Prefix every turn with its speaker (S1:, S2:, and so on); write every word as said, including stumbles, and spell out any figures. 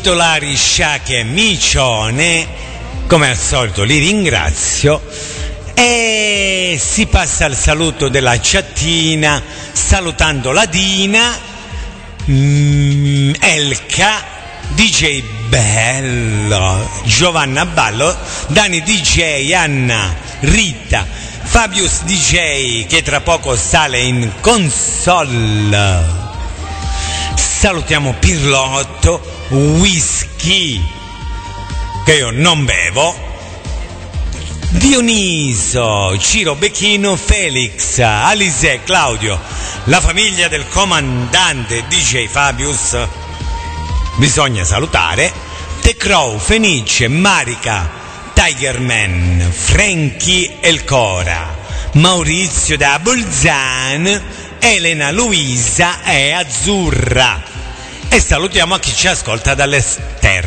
S1: titolari Sciacche e Micione, come al solito li ringrazio, e si passa al saluto della chattina, salutando la Dina, mm, Elka, D J Bello, Giovanna Ballo, Dani D J, Anna, Rita, Fabius D J che tra poco sale in console. Salutiamo Pirlotto, Whisky, che io non bevo, Dioniso, Ciro Becchino, Felix, Alise, Claudio, la famiglia del comandante D J Fabius, bisogna salutare, The Crow, Fenice, Marica, Tigerman, Frankie Elcora, Maurizio da Bolzan, Elena, Luisa e Azzurra. E salutiamo a chi ci ascolta dall'esterno.